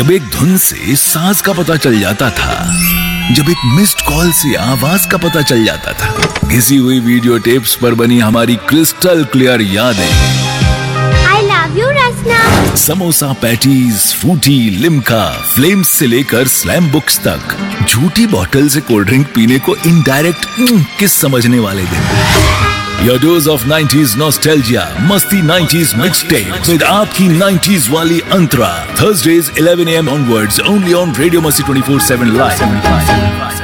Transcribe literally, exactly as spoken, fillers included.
जब एक धुन से साज का पता चल जाता था, जब एक मिस्ड कॉल से आवाज का पता चल जाता था, घिसी हुई वीडियो टेप्स पर बनी हमारी क्रिस्टल क्लियर यादें। I love you Rachna. Samosa patties, Frooti, Limca, flames से लेकर स्लैम बुक्स तक, झूठी बोतल से कोल्ड ड्रिंक पीने को इनडायरेक्ट किस समझने वाले दिन। Your dose of nineties nostalgia, Masti nineties mixtape with आपकी nineties वाली अंतरा. Thursdays eleven a m onwards only on Radio Masti twenty-four seven live.